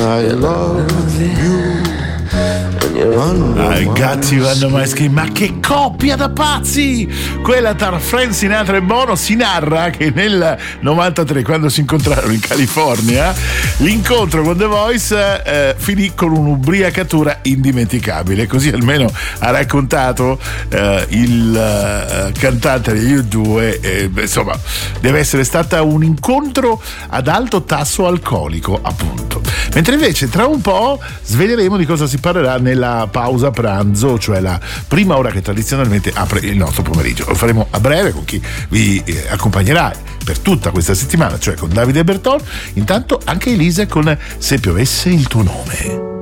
I love you. I got you under my skin. Ma che coppia da pazzi! Quella tra Frank Sinatra e Bono. Si narra che nel 93, quando si incontrarono in California, l'incontro con The Voice finì con un'ubriacatura indimenticabile. Così almeno ha raccontato il cantante degli U2. Insomma, deve essere stata un incontro ad alto tasso alcolico, appunto. Mentre invece tra un po' sveleremo di cosa si parlerà nella pausa pranzo, cioè la prima ora che tradizionalmente apre il nostro pomeriggio. Lo faremo a breve con chi vi accompagnerà per tutta questa settimana, cioè con Davide Berton. Intanto anche Elisa con Se piovesse il tuo nome.